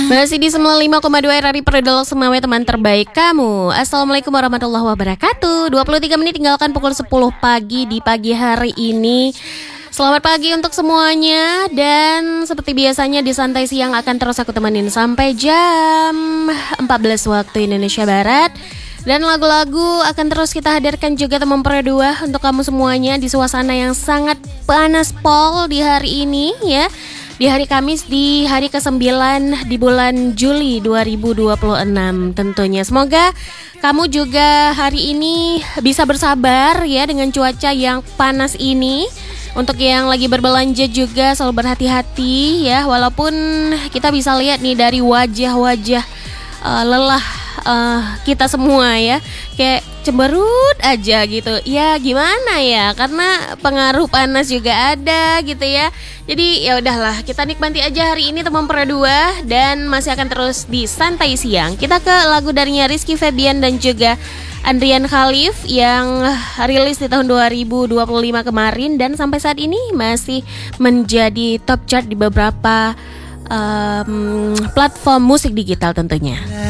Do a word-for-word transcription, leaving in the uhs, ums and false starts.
Masih di sembilan puluh lima koma dua R R I Peridol Semawe, teman terbaik kamu. Assalamualaikum warahmatullahi wabarakatuh. Dua puluh tiga menit tinggalkan pukul sepuluh pagi di pagi hari ini. Selamat pagi untuk semuanya. Dan seperti biasanya di Santai Siang akan terus aku temenin sampai jam empat belas waktu Indonesia Barat. Dan lagu-lagu akan terus kita hadirkan juga teman perdua untuk kamu semuanya di suasana yang sangat panas pol di hari ini ya. Di hari Kamis, di hari kesembilan di bulan Juli dua ribu dua puluh enam tentunya. Semoga kamu juga hari ini bisa bersabar ya dengan cuaca yang panas ini. Untuk yang lagi berbelanja juga selalu berhati-hati ya. Walaupun kita bisa lihat nih dari wajah-wajah uh, lelah uh, kita semua ya, kayak cemberut aja gitu. Ya gimana ya, karena pengaruh panas juga ada gitu ya. Jadi ya udahlah, kita nikmati aja hari ini teman perdua. Dan masih akan terus di Santai Siang. Kita ke lagu darinya Rizky Febian dan juga Andrian Khalif yang rilis di tahun dua ribu dua puluh lima kemarin. Dan sampai saat ini masih menjadi top chart di beberapa um, platform musik digital tentunya.